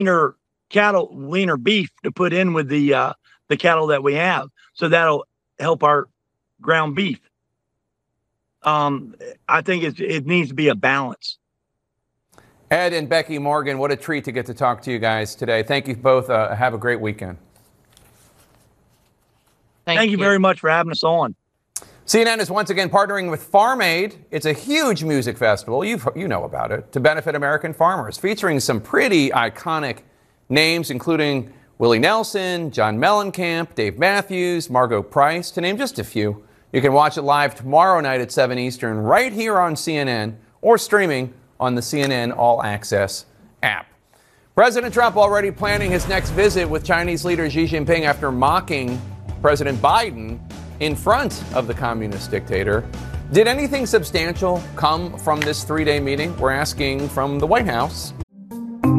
leaner leaner beef to put in with the cattle that we have. So that'll help our ground beef. I think it needs to be a balance. Ed and Becky Morgan, what a treat to get to talk to you guys today. Thank you both. Have a great weekend. Thank you very much for having us on. CNN is once again partnering with Farm Aid. It's a huge music festival, you know about it, to benefit American farmers, featuring some pretty iconic names, including Willie Nelson, John Mellencamp, Dave Matthews, Margot Price, to name just a few. You can watch it live tomorrow night at 7 Eastern right here on CNN or streaming on the CNN All Access app. President Trump already planning his next visit with Chinese leader Xi Jinping after mocking President Biden in front of the communist dictator. Did anything substantial come from this three-day meeting? We're asking from the White House.